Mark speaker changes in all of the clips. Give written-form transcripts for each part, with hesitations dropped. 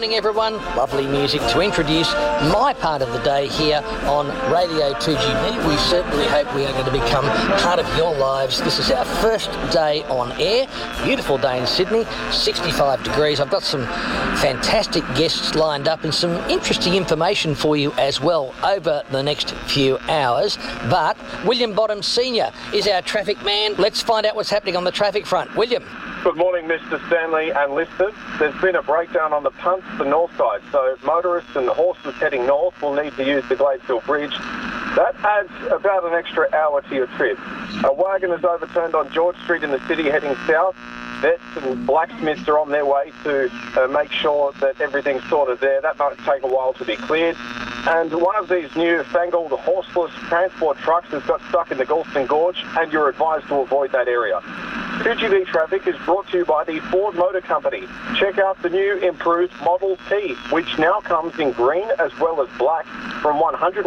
Speaker 1: morning, everyone. Lovely music to introduce my part of the day here on Radio 2GB. We certainly hope we are going to become part of your lives. This is our first day on air. Beautiful day in Sydney, 65 degrees. I've got some fantastic guests lined up and some interesting information for you as well over the next few hours. But William Bottom Senior is our traffic man. Let's find out what's happening on the traffic front. William.
Speaker 2: Good morning, Mr. Stanley and listeners. There's been a breakdown on the punts, the north side, so motorists and horses heading north will need to use the Gladesville Bridge. That adds about an extra hour to your trip. A wagon is overturned on George Street in the city heading south. Vets and blacksmiths are on their way to make sure that everything's sorted there. That might take a while to be cleared. And one of these new fangled horseless transport trucks has got stuck in the Galston Gorge, and you're advised to avoid that area. 2GB Traffic is brought to you by the Ford Motor Company. Check out the new improved Model T, which now comes in green as well as black from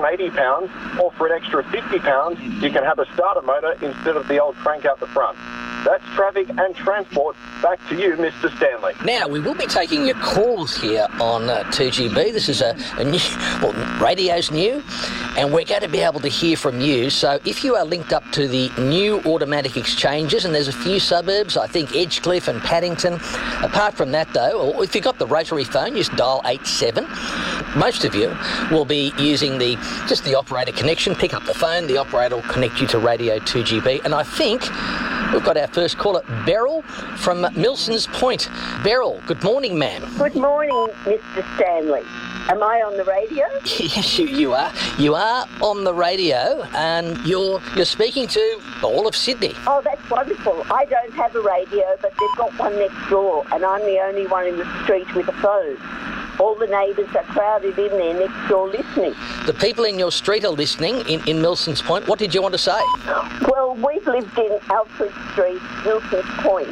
Speaker 2: £180, or for an extra £50, you can have a starter motor instead of the old crank out the front. That's traffic and transport. Back to you, Mr. Stanley.
Speaker 1: Now, we will be taking your calls here on 2GB. This is a new, well, radio's new, and we're going to be able to hear from you. So if you are linked up to the new automatic exchanges, and there's a few suburbs, I think Edgecliff and Paddington. Apart from that, though, or if you've got the rotary phone, just dial 87. Most of you will be using just the operator connection. Pick up the phone, the operator will connect you to Radio 2GB, and I think we've got our first caller, Beryl from Milsons Point. Beryl, good morning, ma'am.
Speaker 3: Good morning, Mr. Stanley. Am I on the radio?
Speaker 1: Yes, you are. You are on the radio, and you're speaking to all of Sydney.
Speaker 3: Oh, that's wonderful. I don't have a radio, but they've got one next door, and I'm the only one in the street with a phone. All the neighbours are crowded in there next door listening.
Speaker 1: The people in your street are listening in Milsons Point. What did you want to say?
Speaker 3: Well, we've lived in Alfred Street, Milsons Point.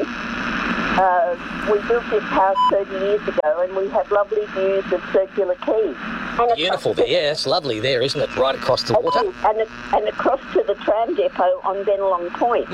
Speaker 3: We built this house 30 years ago, and we have lovely views of Circular Quay.
Speaker 1: Beautiful there. Yeah, it's lovely there, isn't it? Right across the water.
Speaker 3: And across to the tram depot on Bennelong Point.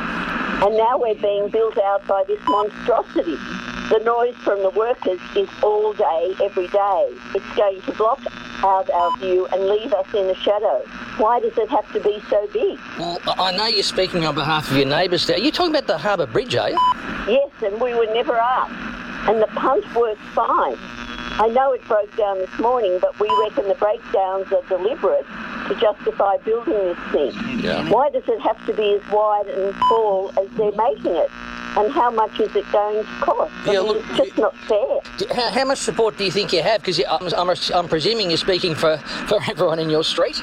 Speaker 3: And now we're being built out by this monstrosity. The noise from the workers is all day, every day. It's going to block out our view and leave us in the shadow. Why does it have to be so big?
Speaker 1: Well, I know you're speaking on behalf of your neighbours there. You're talking about the Harbour Bridge, are you?
Speaker 3: Yes, and we were never asked. And the punt works fine. I know it broke down this morning, but we reckon the breakdowns are deliberate to justify building this thing.
Speaker 1: Yeah.
Speaker 3: Why does it have to be as wide and tall as they're making it? And how much is it going to cost? It's just not fair.
Speaker 1: How much support do you think you have? Because I'm presuming you're speaking for everyone in your street?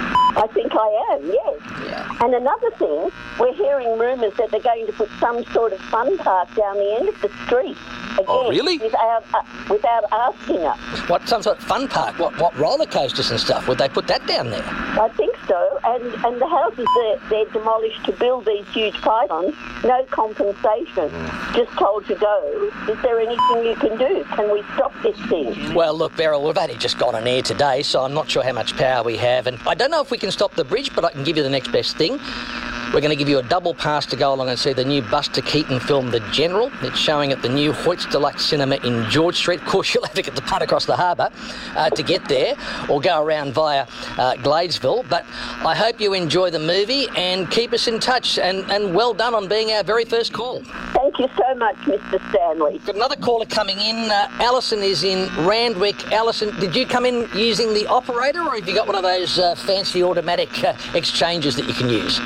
Speaker 3: I think I am, yes. Yeah. And another thing, we're hearing rumours that they're going to put some sort of fun park down the end of the street. Again,
Speaker 1: oh, really?
Speaker 3: Without asking us.
Speaker 1: What, some sort of fun park? What roller coasters and stuff? Would they put that down there?
Speaker 3: I think so. And the houses they're demolished to build these huge pylons, no compensation, just told to go. Is there anything you can do? Can we stop this thing?
Speaker 1: Well, look, Beryl, we've only just got on air today, so I'm not sure how much power we have. And I don't know if we can stop the bridge, but I can give you the next best thing. We're going to give you a double pass to go along and see the new Buster Keaton film, The General. It's showing at the new Hoyts Deluxe Cinema in George Street. Of course, you'll have to get the punt across the harbour to get there, or go around via Gladesville. But I hope you enjoy the movie and keep us in touch. And well done on being our very first call.
Speaker 3: Thank you so much, Mr. Stanley.
Speaker 1: Got another caller coming in. Alison is in Randwick. Alison, did you come in using the operator, or have you got one of those fancy automatic exchanges that you can use?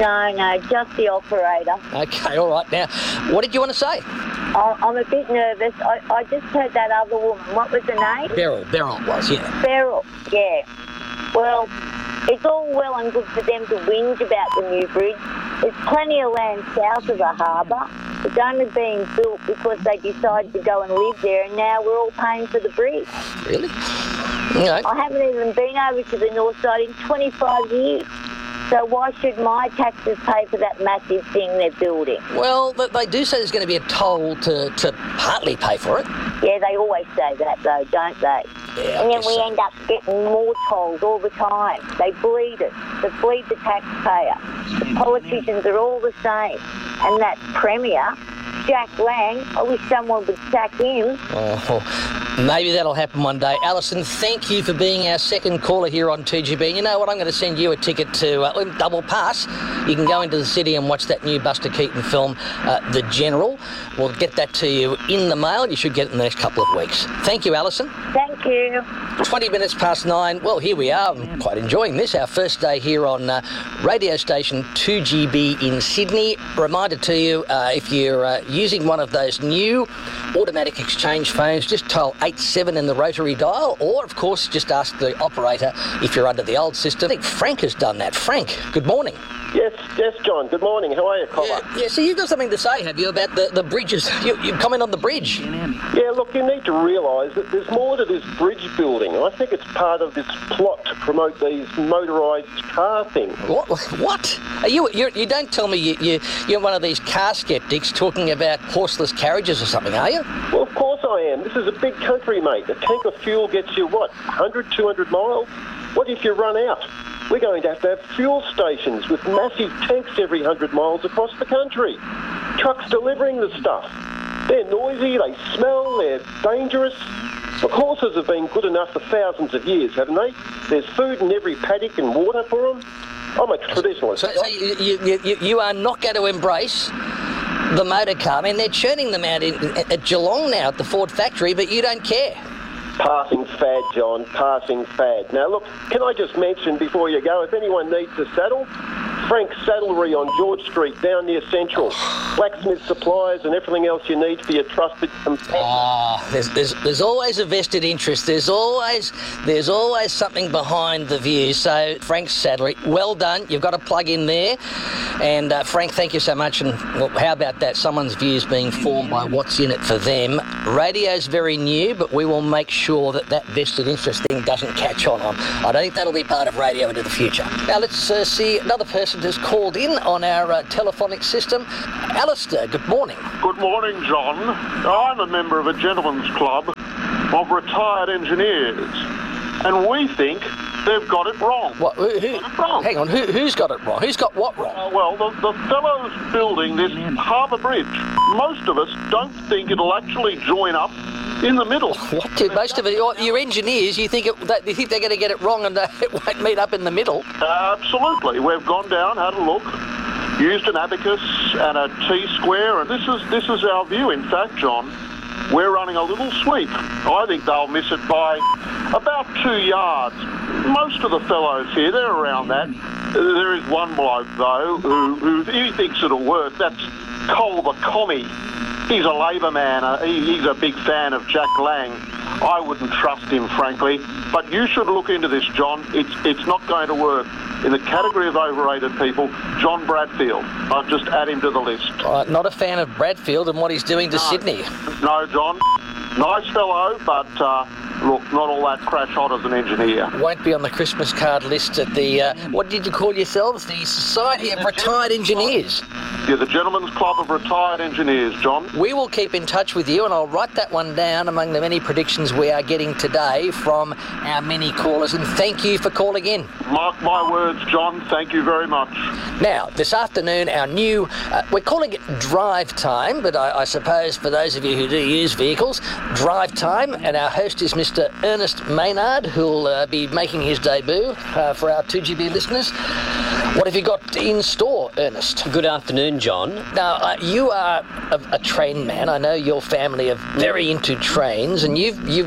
Speaker 3: No, just the operator.
Speaker 1: Okay, all right. Now, what did you want to say?
Speaker 3: I'm a bit nervous. I just heard that other woman. What was her name?
Speaker 1: Beryl it was, yeah.
Speaker 3: Beryl, yeah. Well, it's all well and good for them to whinge about the new bridge. There's plenty of land south of the harbour. It's only being built because they decided to go and live there, and now we're all paying for the bridge.
Speaker 1: Really? No.
Speaker 3: I haven't even been over to the north side in 25 years. So why should my taxes pay for that massive thing they're building?
Speaker 1: Well, they do say there's going to be a toll to partly pay for it.
Speaker 3: Yeah, they always say that, though, don't they?
Speaker 1: Yeah,
Speaker 3: and then we end up getting more tolls all the time. They bleed it. They bleed the taxpayer. The politicians are all the same. And that Premier, Jack Lang, I wish someone would sack him.
Speaker 1: Oh, Maybe that'll happen one day. Alison, thank you for being our second caller here on 2GB. And you know what? I'm going to send you a ticket to Double Pass. You can go into the city and watch that new Buster Keaton film, The General. We'll get that to you in the mail. You should get it in the next couple of weeks. Thank you, Alison.
Speaker 3: Thank you.
Speaker 1: 20 minutes past 9. Well, here we are. I'm quite enjoying this. Our first day here on radio station 2GB in Sydney. Reminder to you, if you're using one of those new automatic exchange phones, just dial 87 in the rotary dial, or, of course, just ask the operator if you're under the old system. I think Frank has done that. Frank, good morning.
Speaker 4: Yes, John. Good morning. How are you, Collar?
Speaker 1: Yeah, so you've got something to say, have you, about the bridges? You comment on the bridge.
Speaker 4: Yeah, look, you need to realise that there's more to this bridge building. I think it's part of this plot to promote these motorised car things.
Speaker 1: What? You don't tell me you're one of these car skeptics talking about horseless carriages or something, are you?
Speaker 4: Well, of course I am. This is a big country, mate. A tank of fuel gets you, 100, 200 miles? What if you run out? We're going to have fuel stations with massive tanks every 100 miles across the country. Trucks delivering the stuff. They're noisy, they smell, they're dangerous. The horses have been good enough for thousands of years, haven't they? There's food in every paddock and water for them. I'm a traditionalist.
Speaker 1: So you are not going to embrace the motor car. I mean, they're churning them out at Geelong now at the Ford factory, but you don't care.
Speaker 4: Passing fad, John, passing fad. Now, look, can I just mention before you go, if anyone needs a saddle, Frank's Saddlery on George Street, down near Central. Blacksmith supplies and everything else you need for your trusted companion.
Speaker 1: There's always a vested interest. There's always something behind the view. So, Frank's Saddlery, well done. You've got to plug in there. And, Frank, thank you so much. And well, how about that? Someone's views being formed by what's in it for them. Radio's very new, but we will make sure that vested interest thing doesn't catch on. I don't think that'll be part of radio into the future. Now, let's see another person who's called in on our telephonic system. Alistair, good morning.
Speaker 5: Good morning, John. I'm a member of a gentleman's club of retired engineers, and we think they've got it wrong.
Speaker 1: What? Hang on, who's got it wrong? Who's got what wrong?
Speaker 5: Well, the fellows building this harbour bridge, most of us don't think it'll actually join up in the middle.
Speaker 1: What? Most of it, your engineers, you think they're going to get it wrong and it won't meet up in the middle?
Speaker 5: Absolutely. We've gone down, had a look, used an abacus and a T-square, and this is our view. In fact, John, we're running a little sweep. I think they'll miss it by about 2 yards. Most of the fellows here, they're around that. There is one bloke, though, who he thinks it'll work. That's Cole the Commie. He's a Labor man. He's a big fan of Jack Lang. I wouldn't trust him, frankly. But you should look into this, John. It's not going to work. In the category of overrated people, John Bradfield. I'll just add him to the list.
Speaker 1: Not a fan of Bradfield and what he's doing to Sydney.
Speaker 5: No, John. Nice fellow, but look, not all that crash hot as an engineer.
Speaker 1: Won't be on the Christmas card list at the, what did you call yourselves? The Society of Retired Engineers.
Speaker 5: Yeah, the Gentlemen's Club of Retired Engineers, John.
Speaker 1: We will keep in touch with you, and I'll write that one down among the many predictions we are getting today from our many callers, and thank you for calling in.
Speaker 5: Mark my words, John. Thank you very much.
Speaker 1: Now, this afternoon, our new, we're calling it Drive Time, but I suppose for those of you who do use vehicles, Drive Time, and our host is Mr. Ernest Maynard, who'll be making his debut for our 2GB listeners. What have you got in store, Ernest?
Speaker 6: Good afternoon, John.
Speaker 1: Now, you are a train man. I know your family are very into trains, and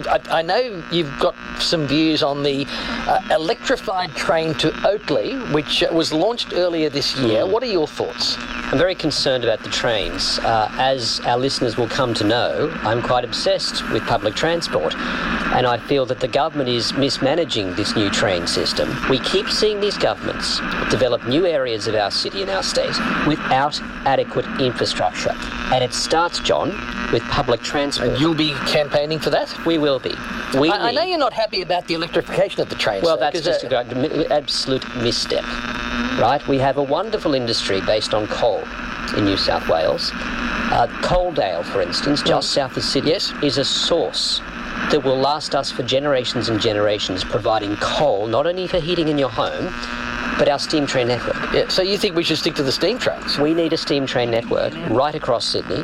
Speaker 1: I know you've got some views on the electrified train to Oatley, which was launched earlier this year. What are your thoughts?
Speaker 6: I'm very concerned about the trains. As our listeners will come to know, I'm quite obsessed with public transport, and I feel that the government is mismanaging this new train system. We keep seeing these governments develop new areas of our city and our state without adequate infrastructure. And it starts, John, with public transport.
Speaker 1: And you'll be campaigning for that?
Speaker 6: We will be.
Speaker 1: I know you're not happy about the electrification of the trains.
Speaker 6: Well, that's just an absolute misstep, right? We have a wonderful industry based on coal in New South Wales. Coaldale, for instance, just south of Sydney, is a source that will last us for generations and generations, providing coal not only for heating in your home, but our steam train network.
Speaker 1: Yeah, so you think we should stick to the steam trains?
Speaker 6: We need a steam train network right across Sydney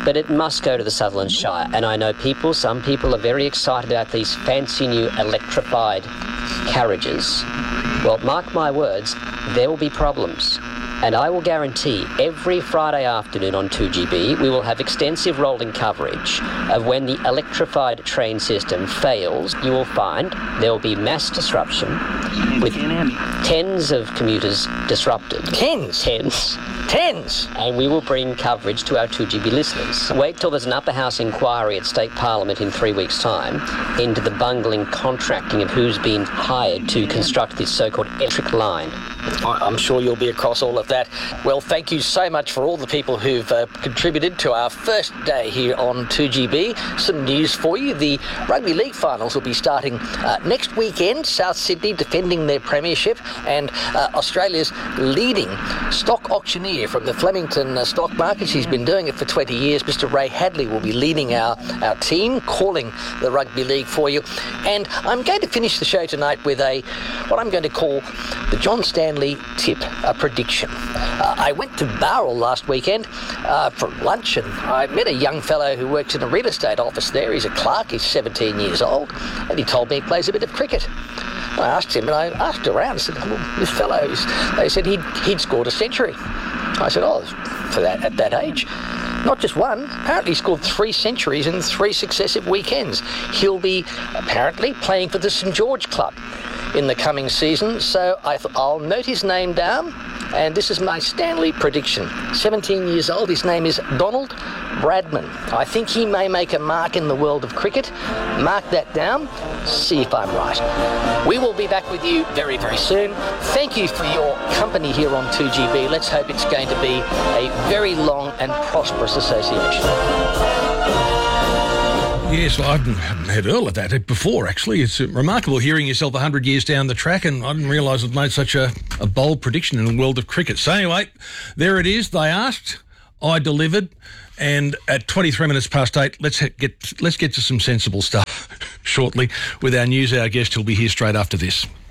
Speaker 6: but it must go to the Sutherland Shire. And I know some people are very excited about these fancy new electrified carriages. Well, mark my words, there will be problems. And I will guarantee every Friday afternoon on 2GB we will have extensive rolling coverage of when the electrified train system fails. You will find there will be mass disruption with tens of commuters disrupted.
Speaker 1: Tens?
Speaker 6: And we will bring coverage to our 2GB listeners. Wait till there's an upper house inquiry at State Parliament in 3 weeks' time into the bungling contracting of who's been hired to construct this so-called electric line.
Speaker 1: I'm sure you'll be across all of that. Well, thank you so much for all the people who've contributed to our first day here on 2GB. Some news for you. The Rugby League finals will be starting next weekend. South Sydney defending their premiership, and Australia's leading stock auctioneer from the Flemington stock markets. He's been doing it for 20 years. Mr. Ray Hadley will be leading our team, calling the Rugby League for you. And I'm going to finish the show tonight with what I'm going to call the John Stanley tip, a prediction. I went to Bowral last weekend for lunch, and I met a young fellow who works in a real estate office there. He's a clerk, he's 17 years old, and he told me he plays a bit of cricket. I asked him, and I asked around, I said, well, this fellow, they said he'd scored a century. I said, at that age? Not just one, apparently he scored 3 centuries in 3 successive weekends. He'll be apparently playing for the St George Club in the coming season, so I'll note his name down, and this is my Stanley prediction. 17 years old, his name is Donald Bradman. I think he may make a mark in the world of cricket. Mark that down, see if I'm right. We will be back with you very, very soon. Thank you for your company here on 2GB. Let's hope it's going to be a very long and prosperous association.
Speaker 7: Yes, well, I haven't heard Earl of that before, actually. It's remarkable hearing yourself 100 years down the track, and I didn't realise I'd made such a bold prediction in the world of cricket. So anyway, there it is. They asked, I delivered, and at 23 minutes past 8, let's get to some sensible stuff shortly with our news. Our guest will be here straight after this.